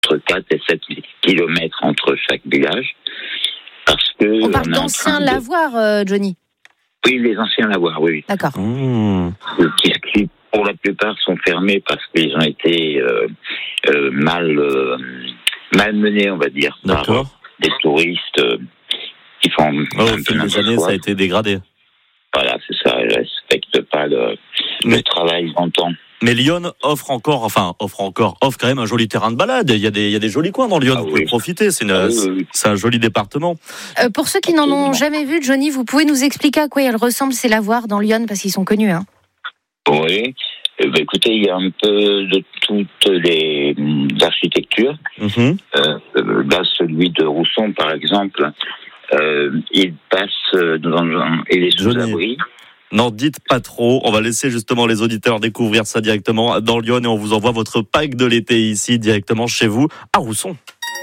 entre 4 et 7 kilomètres entre chaque village. Parce que on parle d'anciens lavoirs, Johnny. Oui, les anciens lavoirs, oui. D'accord. Qui, pour la plupart, sont fermés parce qu'ils ont été mal menés, on va dire, par des touristes qui font... au fil des années, ça a été dégradé. Voilà, c'est ça. Ils ne respectent pas le travail longtemps. Mais Lyon offre quand même un joli terrain de balade. Il y a des jolis coins dans Lyon, vous pouvez profiter. C'est un joli département. Pour ceux qui n'en ont jamais vu, Johnny, vous pouvez nous expliquer à quoi ils ressemblent ces lavoirs dans Lyon, parce qu'ils sont connus. Hein. Oui. Écoutez, il y a un peu de toutes les architectures. Là, celui de Rousson, par exemple, il passe il est sous abri. N'en dites pas trop, on va laisser justement les auditeurs découvrir ça directement dans Lyon et on vous envoie votre pack de l'été ici directement chez vous à Rousson.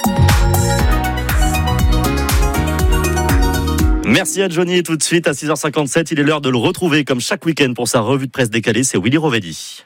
Merci à Johnny et tout de suite à 6h57, il est l'heure de le retrouver comme chaque week-end pour sa revue de presse décalée, c'est Willy Rovelli.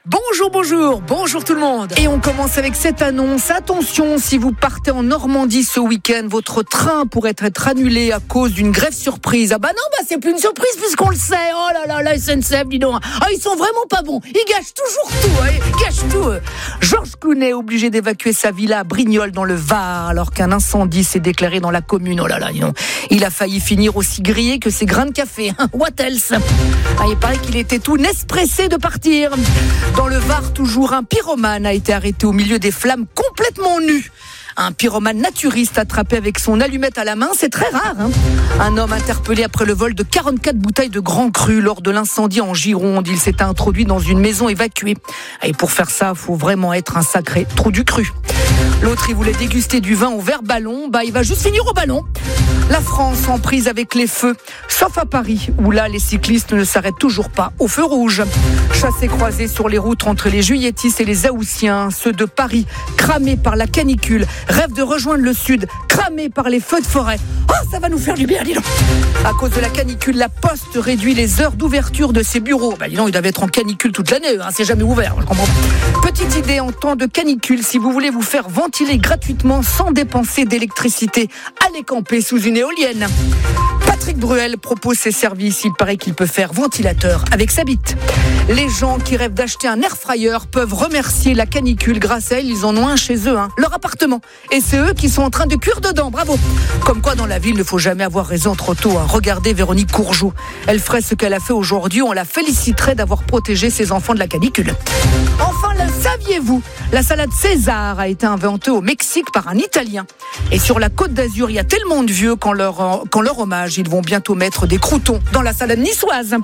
Bonjour tout le monde. Et on commence avec cette annonce. Attention, si vous partez en Normandie ce week-end, votre train pourrait être annulé à cause d'une grève surprise. Ah bah non, c'est plus une surprise puisqu'on le sait. Oh là là, la SNCF, dis donc. Ah, ils sont vraiment pas bons. Ils gâchent toujours tout. Ils gâchent tout. Georges Clooney est obligé d'évacuer sa villa à Brignoles dans le Var alors qu'un incendie s'est déclaré dans la commune. Oh là là, dis donc. Il a failli finir aussi grillé que ses grains de café. What else? Il paraît qu'il était tout nespressé de partir. Dans le Var, toujours un pyromane a été arrêté au milieu des flammes complètement nu. Un pyromane naturiste attrapé avec son allumette à la main, c'est très rare. Un homme interpellé après le vol de 44 bouteilles de Grand Cru lors de l'incendie en Gironde. Il s'était introduit dans une maison évacuée. Et pour faire ça, il faut vraiment être un sacré trou du cru. L'autre, il voulait déguster du vin au verre ballon. Il va juste finir au ballon. La France en prise avec les feux, sauf à Paris, où là, les cyclistes ne s'arrêtent toujours pas au feu rouge. Chassés croisés sur les routes entre les Juilletistes et les Haussiens, ceux de Paris, cramés par la canicule, rêvent de rejoindre le sud, cramés par les feux de forêt. Oh, ça va nous faire du bien, dis donc. À cause de la canicule, la Poste réduit les heures d'ouverture de ses bureaux. Dis donc, ils doivent être en canicule toute l'année, c'est jamais ouvert, je comprends. Petite idée en temps de canicule, si vous voulez vous faire ventiler gratuitement sans dépenser d'électricité, allez camper sous une éolienne. Patrick Bruel propose ses services. Il paraît qu'il peut faire ventilateur avec sa bite. Les gens qui rêvent d'acheter un air fryer peuvent remercier la canicule. Grâce à elle, ils en ont un chez eux, leur appartement. Et c'est eux qui sont en train de cuire dedans. Bravo. Comme quoi, dans la vie, il ne faut jamais avoir raison trop tôt. Regardez Véronique Courgeot. Elle ferait ce qu'elle a fait aujourd'hui. On la féliciterait d'avoir protégé ses enfants de la canicule. Enfin, le saviez-vous? La salade César a été inventée au Mexique par un Italien. Et sur la Côte d'Azur, il y a tellement de vieux qu'en leur hommage, ils vont bientôt mettre des croûtons dans la salade niçoise.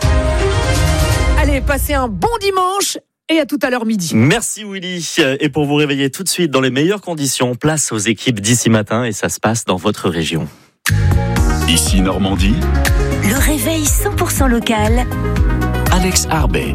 Allez, passez un bon dimanche et à tout à l'heure midi. Merci Willy. Et pour vous réveiller tout de suite dans les meilleures conditions, place aux équipes d'ici matin et ça se passe dans votre région. Ici Normandie. Le réveil 100% local. Alex Arbet.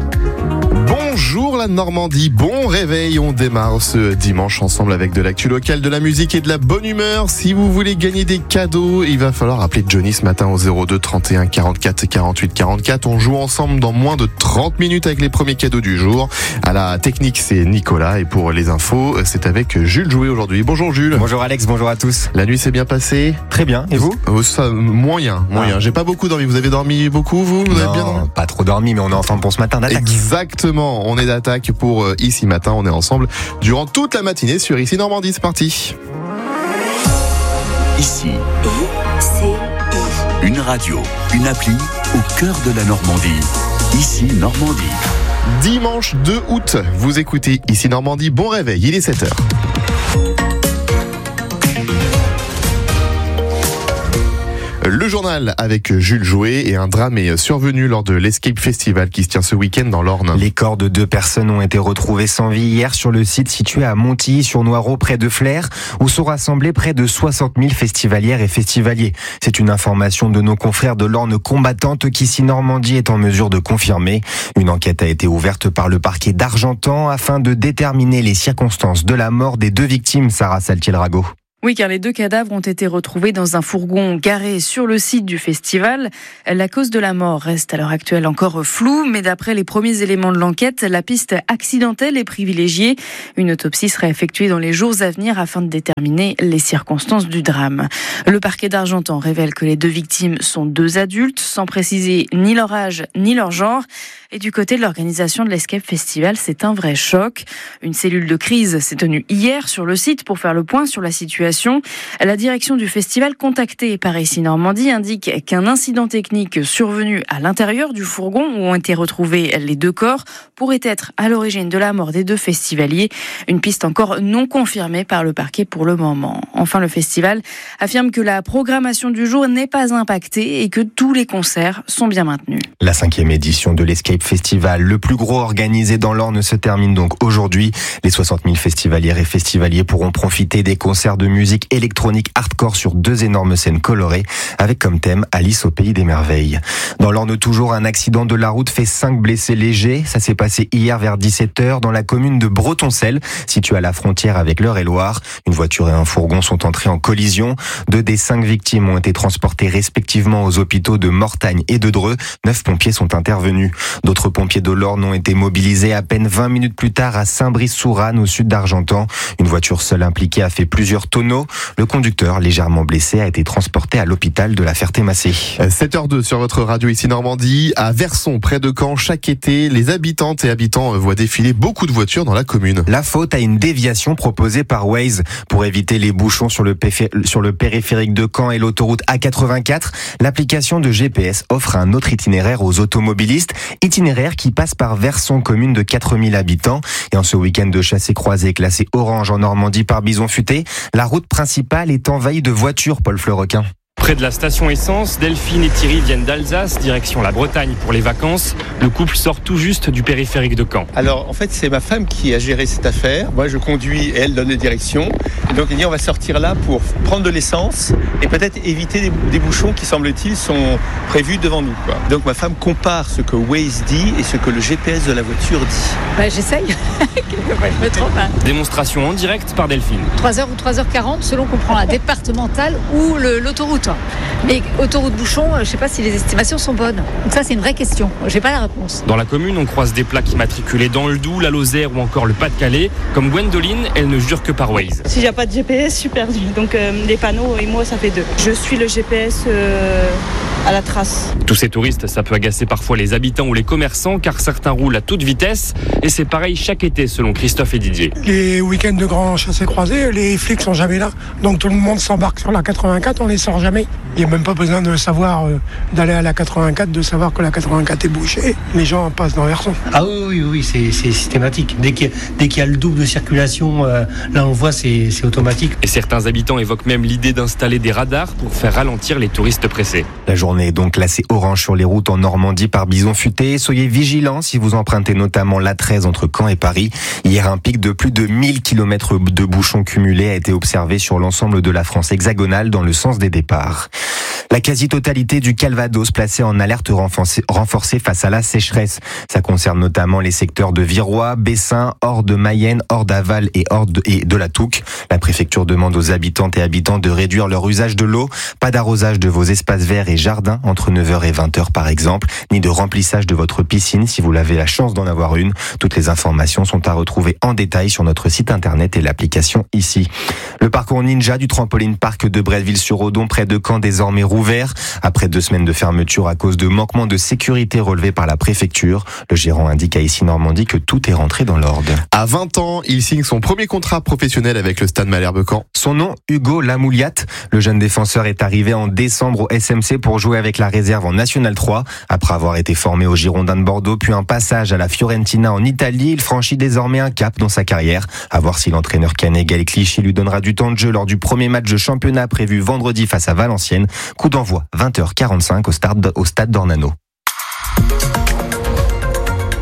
Bonjour la Normandie, bon réveil, on démarre ce dimanche ensemble avec de l'actu locale, de la musique et de la bonne humeur. Si vous voulez gagner des cadeaux, il va falloir appeler Johnny ce matin au 02 31 44 48 44. On joue ensemble dans moins de 30 minutes avec les premiers cadeaux du jour. À la technique, c'est Nicolas et pour les infos, c'est avec Jules Jouet aujourd'hui. Bonjour Jules. Bonjour Alex, bonjour à tous. La nuit s'est bien passée? Très bien, et vous? Ça, moyen. J'ai pas beaucoup dormi. Vous avez dormi beaucoup, vous avez bien dormi? Pas trop dormi, mais on est en forme pour ce matin d'attaque. Exactement, on est d'attaque pour Ici Matin. On est ensemble durant toute la matinée sur Ici Normandie. C'est parti. Ici. Une radio, une appli au cœur de la Normandie. Ici Normandie. Dimanche 2 août, vous écoutez Ici Normandie. Bon réveil, il est 7h. Le journal avec Jules Jouet et un drame est survenu lors de l'Escape Festival qui se tient ce week-end dans l'Orne. Les corps de 2 personnes ont été retrouvés sans vie hier sur le site situé à Montilly-sur-Noireau près de Flers où sont rassemblés près de 60 000 festivalières et festivaliers. C'est une information de nos confrères de l'Orne combattante qu'Ici Normandie est en mesure de confirmer. Une enquête a été ouverte par le parquet d'Argentan afin de déterminer les circonstances de la mort des 2 victimes, Sarah Saltiel-Rago. Oui, car les 2 cadavres ont été retrouvés dans un fourgon garé sur le site du festival. La cause de la mort reste à l'heure actuelle encore floue, mais d'après les premiers éléments de l'enquête, la piste accidentelle est privilégiée. Une autopsie sera effectuée dans les jours à venir afin de déterminer les circonstances du drame. Le parquet d'Argentan révèle que les 2 victimes sont 2 adultes, sans préciser ni leur âge ni leur genre. Et du côté de l'organisation de l'Escape Festival, c'est un vrai choc. Une cellule de crise s'est tenue hier sur le site pour faire le point sur la situation. La direction du festival, contactée par ici Normandie, indique qu'un incident technique survenu à l'intérieur du fourgon où ont été retrouvés les 2 corps pourrait être à l'origine de la mort des 2 festivaliers. Une piste encore non confirmée par le parquet pour le moment. Enfin, le festival affirme que la programmation du jour n'est pas impactée et que tous les concerts sont bien maintenus. La 5e édition de l'Escape Festival, le plus gros organisé dans l'Orne, se termine donc aujourd'hui. Les 60 000 festivalières et festivaliers pourront profiter des concerts de musique électronique hardcore sur 2 énormes scènes colorées, avec comme thème Alice au pays des merveilles. Dans l'Orne toujours, un accident de la route fait 5 blessés légers. Ça s'est passé hier vers 17h dans la commune de Bretoncelle, située à la frontière avec l'Eure-et-Loire. Une voiture et un fourgon sont entrés en collision. 2 des 5 victimes ont été transportées respectivement aux hôpitaux de Mortagne et de Dreux. 9 pompiers sont intervenus. D'autres pompiers de l'Orne ont été mobilisés à peine 20 minutes plus tard à Saint-Brice-sous-Ranne, au sud d'Argentan. Une voiture seule impliquée a fait plusieurs tonneaux. Le conducteur, légèrement blessé, a été transporté à l'hôpital de la Ferté-Massé. 7h02 sur votre radio ici Normandie. À Verson, près de Caen, chaque été, les habitantes et habitants voient défiler beaucoup de voitures dans la commune. La faute à une déviation proposée par Waze pour éviter les bouchons sur le périphérique de Caen et l'autoroute A84. L'application de GPS offre un autre itinéraire aux automobilistes. Itinéraire qui passe par Verson, commune de 4000 habitants. Et en ce week-end de chassé-croisé classé orange en Normandie par Bison Futé, la route principale est envahie de voitures, Paul Fleurequin. Près de la station essence, Delphine et Thierry viennent d'Alsace, direction la Bretagne pour les vacances. Le couple sort tout juste du périphérique de Caen. Alors en fait c'est ma femme qui a géré cette affaire. Moi je conduis et elle donne les directions. Et donc elle dit on va sortir là pour prendre de l'essence et peut-être éviter des bouchons qui semble-t-il sont prévus devant nous, quoi. Donc ma femme compare ce que Waze dit et ce que le GPS de la voiture dit. J'essaye, quelquefois je me trompe. Démonstration en direct par Delphine. 3h ou 3h40 selon qu'on prend la départementale ou l'autoroute. Mais autoroute bouchon, je ne sais pas si les estimations sont bonnes. Donc ça, c'est une vraie question. Je n'ai pas la réponse. Dans la commune, on croise des plaques immatriculées dans le Doubs, la Lozère ou encore le Pas-de-Calais. Comme Gwendoline, elle ne jure que par Waze. Si il n'y a pas de GPS, je suis perdue. Donc les panneaux et moi, ça fait 2. Je suis le GPS à la trace. Tous ces touristes, ça peut agacer parfois les habitants ou les commerçants car certains roulent à toute vitesse. Et c'est pareil chaque été selon Christophe et Didier. Les week-ends de grands chassés-croisés, les flics sont jamais là. Donc tout le monde s'embarque sur la 84, on les sort jamais. Il n'y a même pas besoin de savoir d'aller à la 84, de savoir que la 84 est bouchée. Les gens passent dans Verson. Ah oui, c'est systématique. Dès qu'il y a le double de circulation, là on voit c'est automatique. Et certains habitants évoquent même l'idée d'installer des radars pour faire ralentir les touristes pressés. La journée est donc classée orange sur les routes en Normandie par Bison Futé. Soyez vigilants si vous empruntez notamment l'A13 entre Caen et Paris. Hier, un pic de plus de 1000 km de bouchons cumulés a été observé sur l'ensemble de la France hexagonale dans le sens des départs. La quasi-totalité du Calvados placée en alerte renforcée face à la sécheresse. Ça concerne notamment les secteurs de Virois, Bessin, Ordes, Mayenne, Ordes-Aval et de la Touques. La préfecture demande aux habitantes et habitants de réduire leur usage de l'eau. Pas d'arrosage de vos espaces verts et jardins entre 9h et 20h par exemple, ni de remplissage de votre piscine si vous avez la chance d'en avoir une. Toutes les informations sont à retrouver en détail sur notre site internet et l'application ici. Le parcours Ninja du trampoline parc de Bretteville-sur-Odon près de Caen désormais rouvert. Après 2 semaines de fermeture à cause de manquements de sécurité relevés par la préfecture, le gérant indique à ici Normandie que tout est rentré dans l'ordre. À 20 ans, il signe son premier contrat professionnel avec le Stade Malherbe-Caen. Son nom, Hugo Lamouliat. Le jeune défenseur est arrivé en décembre au SMC pour jouer avec la réserve en National 3. Après avoir été formé au Girondins de Bordeaux, puis un passage à la Fiorentina en Italie, il franchit désormais un cap dans sa carrière. À voir si l'entraîneur canet Gaël Clichy lui donnera du temps de jeu lors du premier match de championnat prévu vendredi face à Valenciennes. Coup d'envoi 20h45 au stade d'Ornano.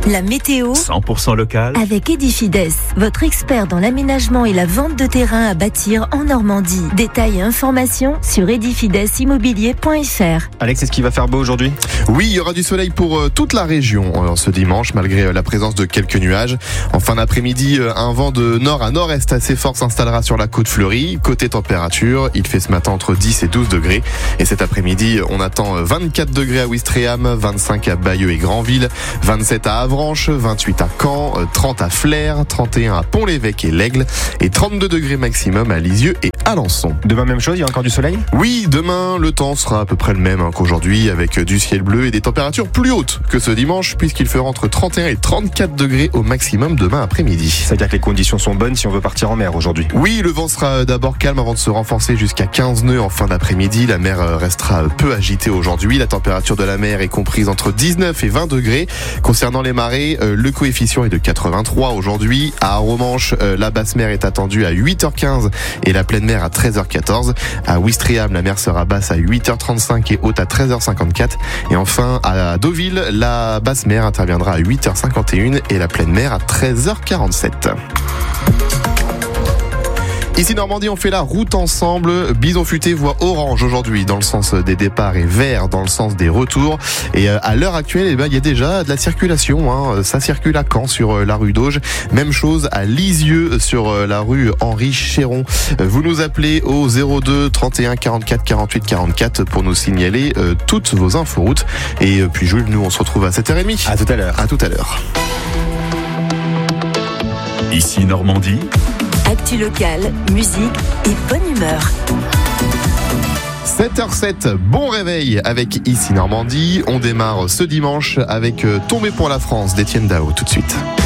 La météo 100% local. avec Edifides, votre expert dans l'aménagement et la vente de terrain à bâtir en Normandie. Détails et informations sur edifidesimmobilier.fr. Alex, est-ce qu'il va faire beau aujourd'hui ? Oui, il y aura du soleil pour toute la région ce dimanche, malgré la présence de quelques nuages. En fin d'après-midi, un vent de nord à nord-est assez fort s'installera sur la côte fleurie. Côté température, il fait ce matin entre 10 et 12 degrés. Et cet après-midi, on attend 24 degrés à Ouistreham, 25 à Bayeux et Granville, 27 à Avranches, 28 à Caen, 30 à Flers, 31 à Pont-l'Évêque et l'Aigle et 32 degrés maximum à Lisieux et Alençon. Demain, même chose, il y a encore du soleil ? Oui, demain, le temps sera à peu près le même qu'aujourd'hui, avec du ciel bleu et des températures plus hautes que ce dimanche, puisqu'il fera entre 31 et 34 degrés au maximum demain après-midi. Ça veut dire que les conditions sont bonnes si on veut partir en mer aujourd'hui. Oui, le vent sera d'abord calme avant de se renforcer jusqu'à 15 nœuds en fin d'après-midi. La mer restera peu agitée aujourd'hui. La température de la mer est comprise entre 19 et 20 degrés. Concernant les marées, le coefficient est de 83 aujourd'hui. À Romanche, la basse mer est attendue à 8h15 et la pleine mer à 13h14. À Ouistreham, la mer sera basse à 8h35 et haute à 13h54. Et enfin, à Deauville, la basse mer interviendra à 8h51 et la pleine mer à 13h47. Ici Normandie, on fait la route ensemble. Bison Futé voit orange aujourd'hui dans le sens des départs et vert dans le sens des retours. Et à l'heure actuelle, il y a déjà de la circulation. Ça circule à Caen sur la rue d'Auge. Même chose à Lisieux sur la rue Henri Chéron. Vous nous appelez au 02 31 44 48 44 pour nous signaler toutes vos inforoutes. Et puis Jules, nous on se retrouve à 7h30. À tout à l'heure. À tout à l'heure. Ici Normandie. Actu locale, musique et bonne humeur. 7h07, bon réveil avec Ici Normandie. On démarre ce dimanche avec Tombé pour la France d'Étienne Dao tout de suite.